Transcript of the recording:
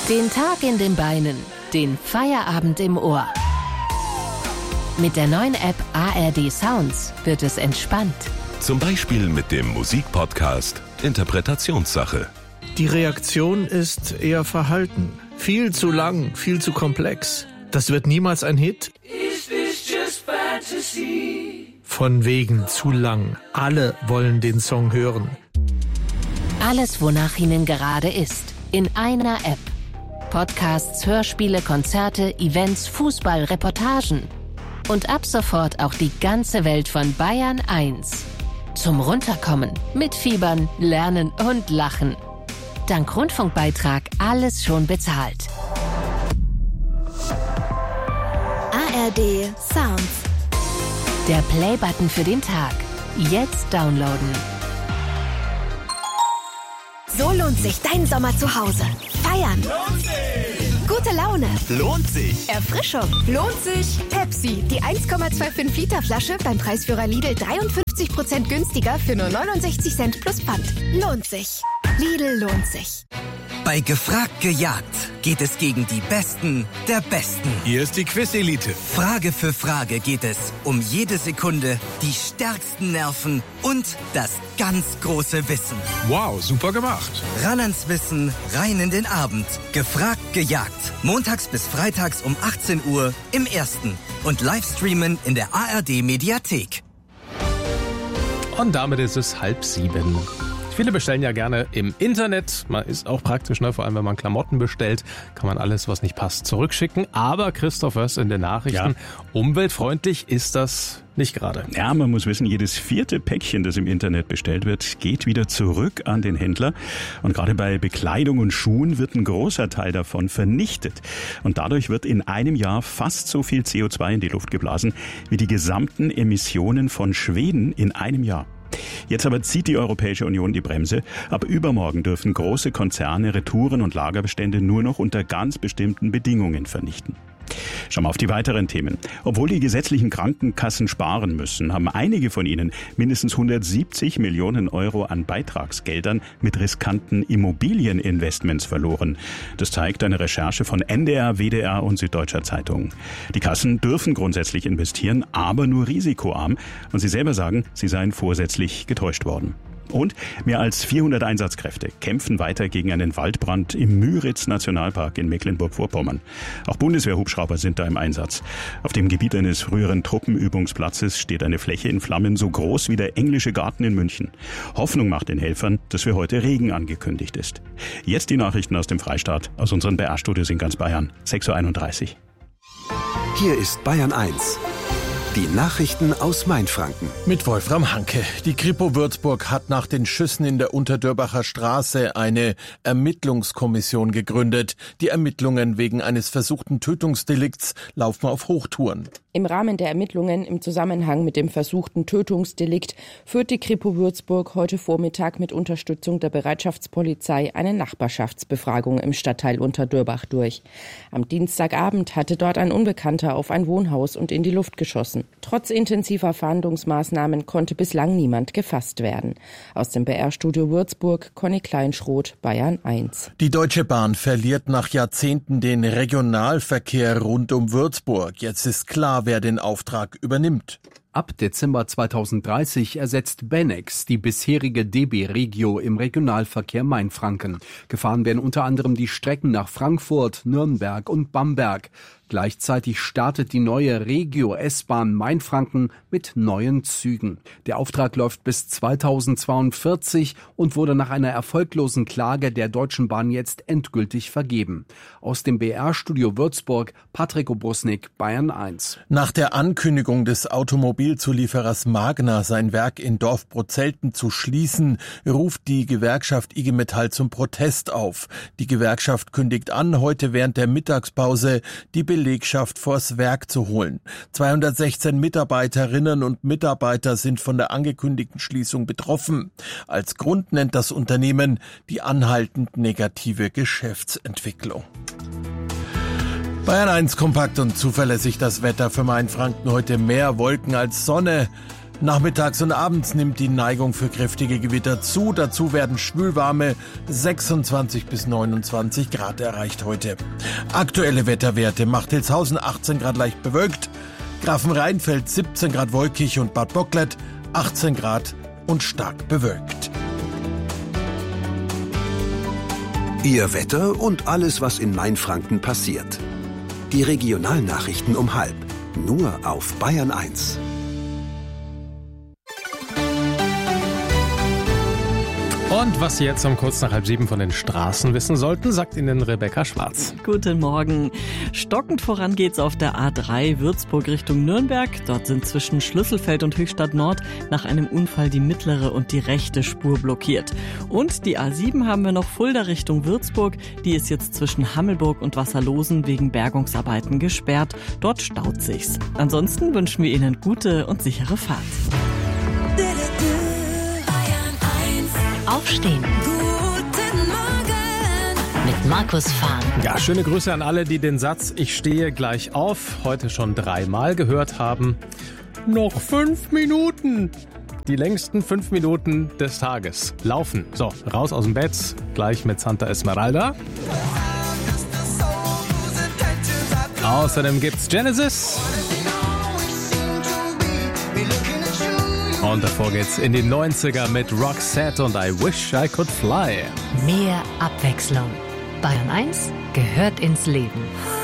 Den Tag in den Beinen, den Feierabend im Ohr. Mit der neuen App ARD Sounds wird es entspannt. Zum Beispiel mit dem Musikpodcast Interpretationssache. Die Reaktion ist eher verhalten. Viel zu lang, viel zu komplex. Das wird niemals ein Hit. Is this just fantasy? Von wegen zu lang. Alle wollen den Song hören. Alles, wonach Ihnen gerade ist, in einer App. Podcasts, Hörspiele, Konzerte, Events, Fußball, Reportagen. Und ab sofort auch die ganze Welt von Bayern 1. Zum Runterkommen, mitfiebern, lernen und lachen. Dank Rundfunkbeitrag alles schon bezahlt. ARD Sounds. Der Play-Button für den Tag. Jetzt downloaden. So lohnt sich dein Sommer zu Hause. Feiern. Lohnt sich! Gute Laune. Lohnt sich! Erfrischung. Lohnt sich. Pepsi, die 1,25 Liter Flasche beim Preisführer Lidl 53% günstiger für nur 69 Cent plus Pfand. Lohnt sich. Lidl lohnt sich. Bei Gefragt gejagt geht es gegen die Besten der Besten. Hier ist die Quiz-Elite. Frage für Frage geht es um jede Sekunde, die stärksten Nerven und das ganz große Wissen. Wow, super gemacht. Ran ans Wissen, rein in den Abend. Gefragt gejagt. Montags bis freitags um 18 Uhr im Ersten. Und Livestreamen in der ARD-Mediathek. Und damit ist es 6:30. Viele bestellen ja gerne im Internet. Man ist auch praktisch, ne? Vor allem wenn man Klamotten bestellt, kann man alles, was nicht passt, zurückschicken. Aber Christoph, hörst in den Nachrichten, umweltfreundlich ist das nicht gerade. Ja, man muss wissen, jedes 4. Päckchen, das im Internet bestellt wird, geht wieder zurück an den Händler. Und gerade bei Bekleidung und Schuhen wird ein großer Teil davon vernichtet. Und dadurch wird in einem Jahr fast so viel CO2 in die Luft geblasen, wie die gesamten Emissionen von Schweden in einem Jahr. Jetzt aber zieht die Europäische Union die Bremse. Ab übermorgen dürfen große Konzerne Retouren und Lagerbestände nur noch unter ganz bestimmten Bedingungen vernichten. Schauen wir auf die weiteren Themen. Obwohl die gesetzlichen Krankenkassen sparen müssen, haben einige von ihnen mindestens 170 Millionen Euro an Beitragsgeldern mit riskanten Immobilieninvestments verloren. Das zeigt eine Recherche von NDR, WDR und Süddeutscher Zeitung. Die Kassen dürfen grundsätzlich investieren, aber nur risikoarm. Und sie selber sagen, sie seien vorsätzlich getäuscht worden. Und mehr als 400 Einsatzkräfte kämpfen weiter gegen einen Waldbrand im Müritz-Nationalpark in Mecklenburg-Vorpommern. Auch Bundeswehrhubschrauber sind da im Einsatz. Auf dem Gebiet eines früheren Truppenübungsplatzes steht eine Fläche in Flammen so groß wie der Englische Garten in München. Hoffnung macht den Helfern, dass für heute Regen angekündigt ist. Jetzt die Nachrichten aus dem Freistaat, aus unseren BR-Studios in ganz Bayern. 6:31 Uhr. Hier ist Bayern 1. Die Nachrichten aus Mainfranken. Mit Wolfram Hanke. Die Kripo Würzburg hat nach den Schüssen in der Unterdörbacher Straße eine Ermittlungskommission gegründet. Die Ermittlungen wegen eines versuchten Tötungsdelikts laufen auf Hochtouren. Im Rahmen der Ermittlungen im Zusammenhang mit dem versuchten Tötungsdelikt führt die Kripo Würzburg heute Vormittag mit Unterstützung der Bereitschaftspolizei eine Nachbarschaftsbefragung im Stadtteil Unterdörbach durch. Am Dienstagabend hatte dort ein Unbekannter auf ein Wohnhaus und in die Luft geschossen. Trotz intensiver Fahndungsmaßnahmen konnte bislang niemand gefasst werden. Aus dem BR-Studio Würzburg, Conny Kleinschroth, Bayern 1. Die Deutsche Bahn verliert nach Jahrzehnten den Regionalverkehr rund um Würzburg. Jetzt ist klar, wer den Auftrag übernimmt. Ab Dezember 2030 ersetzt Benex die bisherige DB Regio im Regionalverkehr Mainfranken. Gefahren werden unter anderem die Strecken nach Frankfurt, Nürnberg und Bamberg. Gleichzeitig startet die neue Regio S-Bahn Mainfranken mit neuen Zügen. Der Auftrag läuft bis 2042 und wurde nach einer erfolglosen Klage der Deutschen Bahn jetzt endgültig vergeben. Aus dem BR-Studio Würzburg, Patrick Obrusnik, Bayern 1. Nach der Ankündigung des Automobilzulieferers Magna, sein Werk in Dorfbrozelten zu schließen, ruft die Gewerkschaft IG Metall zum Protest auf. Die Gewerkschaft kündigt an, heute während der Mittagspause die Belegschaft vors Werk zu holen. 216 Mitarbeiterinnen und Mitarbeiter sind von der angekündigten Schließung betroffen. Als Grund nennt das Unternehmen die anhaltend negative Geschäftsentwicklung. Bayern 1 kompakt und zuverlässig das Wetter für Mainfranken. Heute mehr Wolken als Sonne. Nachmittags und abends nimmt die Neigung für kräftige Gewitter zu. Dazu werden schwülwarme 26 bis 29 Grad erreicht heute. Aktuelle Wetterwerte: Machtelshausen 18 Grad leicht bewölkt, Grafenrheinfeld 17 Grad wolkig und Bad Bocklet 18 Grad und stark bewölkt. Ihr Wetter und alles, was in Mainfranken passiert. Die Regionalnachrichten um 12:30. Nur auf Bayern 1. Und was Sie jetzt um kurz nach 6:30 von den Straßen wissen sollten, sagt Ihnen Rebecca Schwarz. Guten Morgen. Stockend voran geht's auf der A3 Würzburg Richtung Nürnberg. Dort sind zwischen Schlüsselfeld und Höchstadt Nord nach einem Unfall die mittlere und die rechte Spur blockiert. Und die A7 haben wir noch Fulda Richtung Würzburg. Die ist jetzt zwischen Hammelburg und Wasserlosen wegen Bergungsarbeiten gesperrt. Dort staut sich's. Ansonsten wünschen wir Ihnen gute und sichere Fahrt. Aufstehen. Guten Morgen. Mit Markus Fahn. Ja, schöne Grüße an alle, die den Satz "Ich stehe gleich auf" heute schon 3-mal gehört haben. Noch 5 Minuten. Die längsten 5 Minuten des Tages. Laufen. So, raus aus dem Bett. Gleich mit Santa Esmeralda. Außerdem gibt's Genesis. Und davor geht's in die 90er mit Roxette und I Wish I Could Fly. Mehr Abwechslung. Bayern 1 gehört ins Leben.